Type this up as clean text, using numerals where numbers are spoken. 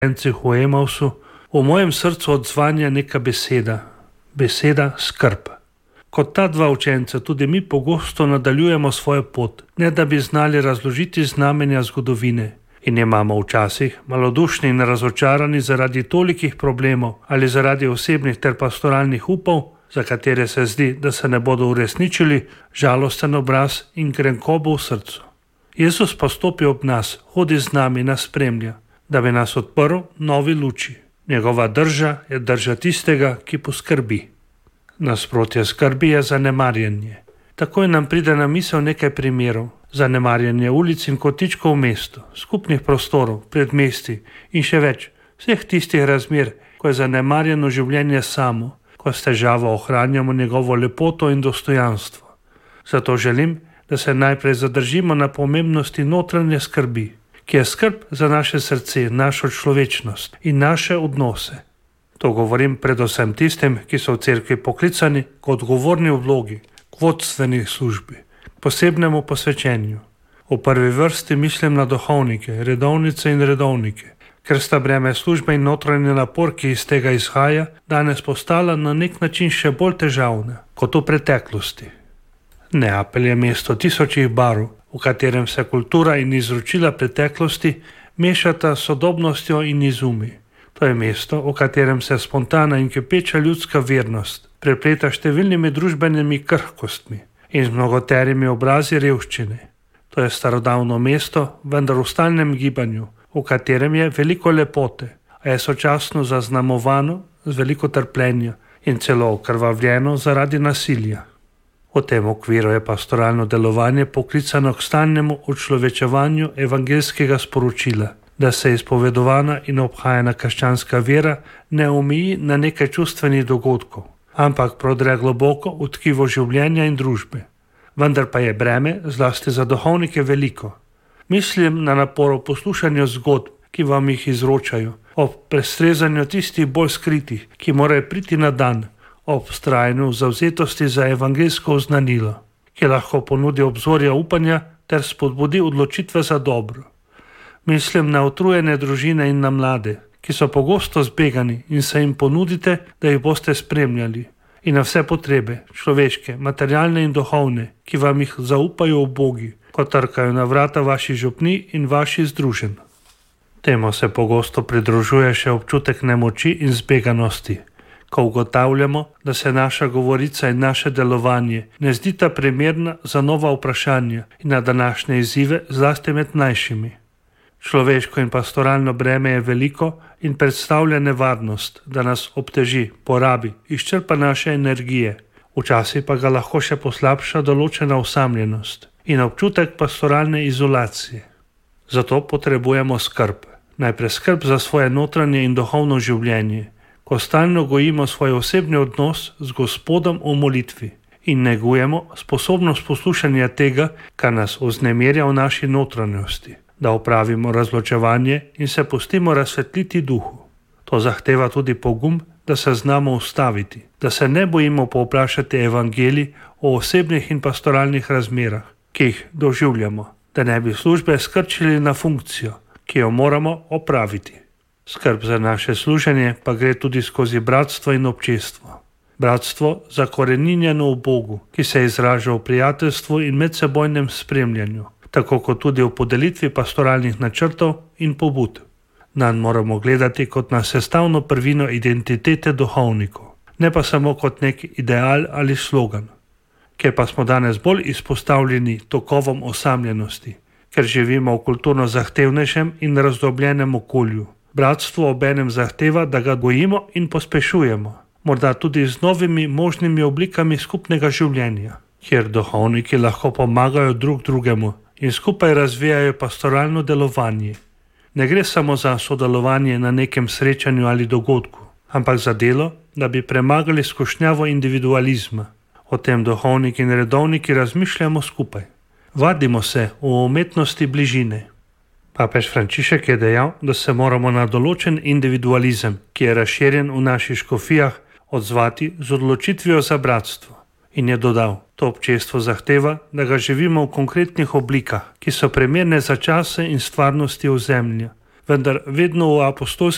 učencih v Emausu, v mojem srcu odzvanja neka beseda skrb. Kot ta dva učenca tudi mi pogosto nadaljujemo svojo pot, ne da bi znali razložiti znamenja zgodovine. In imamo včasih malodušni in razočarani zaradi tolikih problemov ali zaradi osebnih ter pastoralnih upov, za katere se zdi, da se ne bodo uresničili, žalosten obraz in grenkobo v srcu. Jezus pa stopi ob nas, hodi z nami, nas spremlja, da bi nas odprl novi luči. Njegova drža je drža tistega, ki poskrbi. Nasprotje skrbi je zanemarjanje. Takoj nam pride na misel nekaj primerov. Zanemarjanje ulic in kotičkov v mestu, skupnih prostorov, predmestij in še več, vseh tistih razmer, ko je zanemarjeno življenje samo, ko s težavo ohranjamo njegovo lepoto in dostojanstvo. Zato želim, da se najprej zadržimo na pomembnosti notranje skrbi, ki je skrb za naše srce, našo človečnost in naše odnose. To govorim predvsem tistim, ki so v cerkvi poklicani k odgovorni vlogi, k vodstveni službi, posebnemu posvečenju. V prvi vrsti mislim na duhovnike, redovnice in redovnike, ker sta breme službe in notranji napor, ki iz tega izhaja, danes postala na nek način še bolj težavna kot v preteklosti. Neapelj je mesto tisočih barv, v katerem se kultura in izročila preteklosti mešata s sodobnostjo in izumi. To je mesto, v katerem se spontana in kipeča ljudska vernost prepleta številnimi družbenimi krhkostmi in z mnogoterimi obrazi revščine. To je starodavno mesto, vendar v stalnem gibanju, v katerem je veliko lepote, a je sočasno zaznamovano z veliko trpljenja in celo okrvavljeno zaradi nasilja. V tem okviru je pastoralno delovanje poklicano k stalnemu učlovečevanju evangeljskega sporočila, da se izpovedovana in obhajana krščanska vera ne omeji na nekaj čustvenih dogodkov, ampak prodre globoko v tkivo življenja in družbe. Vendar pa je breme zlasti za duhovnike veliko. Mislim na napor v poslušanju zgodb, ki vam jih izročajo, ob prestrezanju tistih bolj skritih, ki morajo priti na dan, ob vztrajanju v zavzetosti za evangeljsko oznanilo, ki lahko ponudi obzorja upanja ter spodbudi odločitve za dobro. Mislim na utrujene družine in na mlade, ki so pogosto zbegani in se jim ponudite, da jih boste spremljali, in na vse potrebe, človeške, materialne in duhovne, ki vam jih zaupajo ubogi, ko trkajo na vrata vaših župnij in vaših združenj. Temu se pogosto pridružuje še občutek nemoči in zbeganosti, ko ugotavljamo, da se naša govorica in naše delovanje ne zdita primerna za nova vprašanja in na današnje izzive, zlasti med mlajšimi. Človeško in pastoralno breme je veliko in predstavlja nevarnost, da nas obteži, porabi, izčrpa naše energije. Včasih pa ga lahko še poslabša določena osamljenost in občutek pastoralne izolacije. Zato potrebujemo skrb. Najprej skrb za svoje notranje in duhovno življenje, ko stalno gojimo svoj osebni odnos z Gospodom v molitvi in negujemo sposobnost poslušanja tega, kar nas vznemirja v naši notranjosti, da opravimo razločevanje in se pustimo razsvetliti duhu. To zahteva tudi pogum, da se znamo ustaviti, da se ne bojimo povprašati evangelij o osebnih in pastoralnih razmerah, ki jih doživljamo, da ne bi službe skrčili na funkcijo, ki jo moramo opraviti. Skrb za naše služenje pa gre tudi skozi bratstvo in občestvo. Bratstvo zakoreninjeno v Bogu, ki se izraža v prijateljstvu in medsebojnem spremljanju, tako kot tudi v podelitvi pastoralnih načrtov in pobud. Nanj moramo gledati kot na sestavno prvino identitete duhovnikov, ne pa samo kot nek ideal ali slogan. Ker pa smo danes bolj izpostavljeni tokovom osamljenosti, ker živimo v kulturno zahtevnejšem in razdobljenem okolju, bratstvo obenem zahteva, da ga gojimo in pospešujemo, morda tudi z novimi možnimi oblikami skupnega življenja, kjer duhovniki lahko pomagajo drug drugemu in skupaj razvijajo pastoralno delovanje. Ne gre samo za sodelovanje na nekem srečanju ali dogodku, ampak za delo, da bi premagali skušnjavo individualizma. O tem duhovniki in redovniki razmišljamo skupaj. Vadimo se v umetnosti bližine. Papež Frančišek je dejal, da se moramo na določen individualizem, ki je razširjen v naših škofijah, odzvati z odločitvijo za bratstvo. In je dodal, to občestvo zahteva, da ga živimo v konkretnih oblikah, ki so primerne za čase in stvarnosti ozemlja, vendar vedno v apostolski